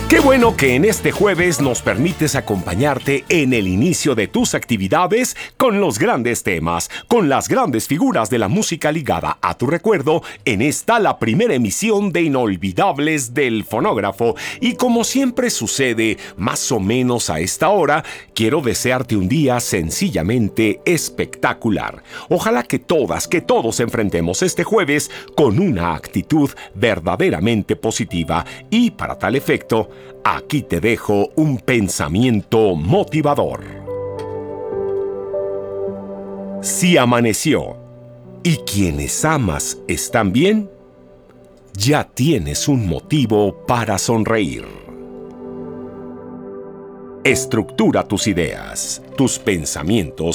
Qué bueno que en este jueves nos permites acompañarte en el inicio de tus actividades con los grandes temas, con las grandes figuras de la música ligada a tu recuerdo en esta la primera emisión de Inolvidables del Fonógrafo. Y como siempre sucede, más o menos a esta hora, quiero desearte un día sencillamente espectacular. Ojalá que todas, que todos enfrentemos este jueves con una actitud verdaderamente positiva y para tal efecto, aquí te dejo un pensamiento motivador. Si amaneció y quienes amas están bien, ya tienes un motivo para sonreír. Estructura tus ideas, tus pensamientos